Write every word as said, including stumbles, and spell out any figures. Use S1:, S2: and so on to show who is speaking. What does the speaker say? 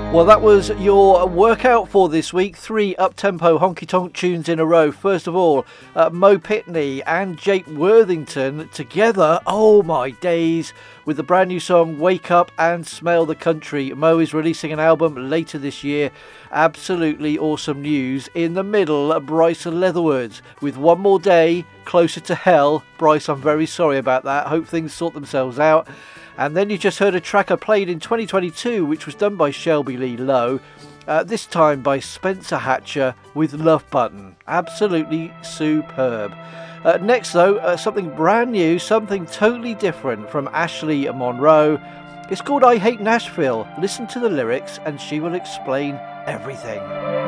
S1: Well, that was your workout for this week. Three up-tempo honky-tonk tunes in a row. First of all, uh, Mo Pitney and Jake Worthington together, oh my days, with the brand new song Wake Up and Smell the Country. Mo is releasing an album later this year. Absolutely awesome news. In the middle, Bryce Leatherwood with One More Day, Closer to Hell. Bryce, I'm very sorry about that. Hope things sort themselves out. And then you just heard a track I played in twenty twenty-two, which was done by Shelby Lee Lowe, uh, this time by Spencer Hatcher with Love Button. Absolutely superb. Uh, next though, uh, something brand new, something totally different from Ashley Monroe. It's called I Hate Nashville. Listen to the lyrics and she will explain everything.